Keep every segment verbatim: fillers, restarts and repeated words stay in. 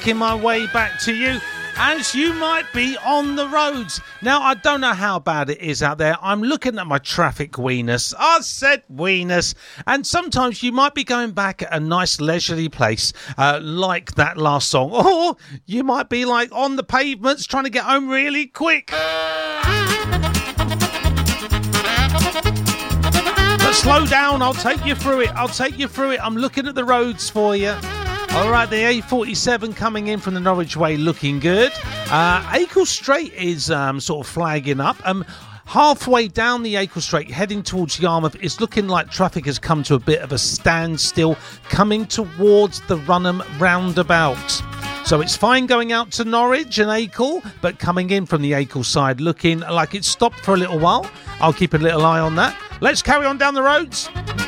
making my way back to you as you might be on the roads. Now, I don't know how bad it is out there. I'm looking at my traffic weenus. I said weenus. And sometimes you might be going back at a nice leisurely place, uh, like that last song. Or you might be like on the pavements trying to get home really quick. But slow down, I'll take you through it. I'll take you through it. I'm looking at the roads for you. All right, the A forty-seven coming in from the Norwich Way looking good. Uh, Acle Strait is um, sort of flagging up. Um, halfway down the Acle Strait, heading towards Yarmouth, it's looking like traffic has come to a bit of a standstill, coming towards the Runham roundabout. So it's fine going out to Norwich and Acle, but coming in from the Acle side, looking like it's stopped for a little while. I'll keep a little eye on that. Let's carry on down the roads.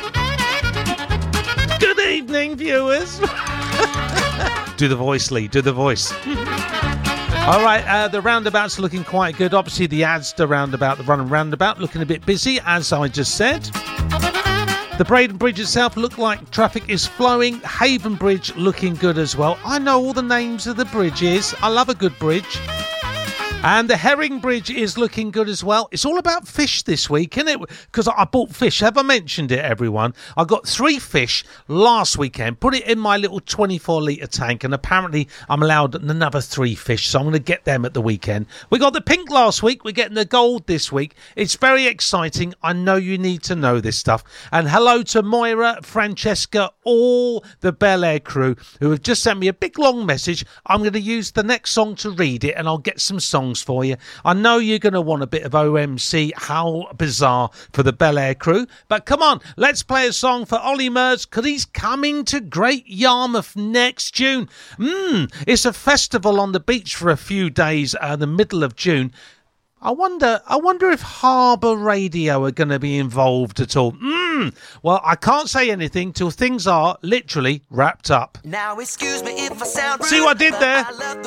Good evening, viewers. Do the voice, Lee. Do the voice. All right, uh, the roundabouts are looking quite good. Obviously, the Asda roundabout, the Runham roundabout, looking a bit busy, as I just said. The Braden Bridge itself look like traffic is flowing. Haven Bridge looking good as well. I know all the names of the bridges. I love a good bridge. And the Herring Bridge is looking good as well. It's all about fish this week, isn't it? Because I bought fish. Have I mentioned it, everyone? I got three fish last weekend, put it in my little twenty-four litre tank, and apparently I'm allowed another three fish, so I'm going to get them at the weekend. We got the pink last week. We're getting the gold this week. It's very exciting. I know you need to know this stuff. And hello to Moira, Francesca, all the Bel Air crew who have just sent me a big long message. I'm going to use the next song to read it, and I'll get some songs for you. I know you're going to want a bit of O M C. How bizarre for the Bel Air crew. But come on, let's play a song for Ollie Murs, because he's coming to Great Yarmouth next June. Mmm, it's a festival on the beach for a few days, uh, the middle of June. I wonder, I wonder if Harbour Radio are going to be involved at all. Hmm. Well, I can't say anything till things are literally wrapped up. Now, excuse me if I sound rude. See what I did there?